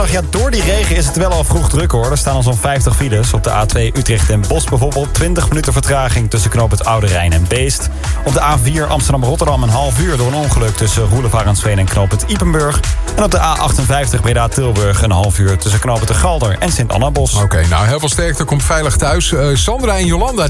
Ja, door die regen is het wel al vroeg druk hoor. Er staan al zo'n 50 files. Op de A2 Utrecht en Bos bijvoorbeeld 20 minuten vertraging tussen knoop het Oude Rijn en Beest. Op de A4 Amsterdam-Rotterdam een half uur door een ongeluk tussen Roelevarensveen en knoop het Ipenburg. En op de A58 Breda-Tilburg een half uur tussen knoop het de Galder en Sint-Annabos. Oké, nou heel veel sterkte, komt veilig thuis. Sandra en Jolanda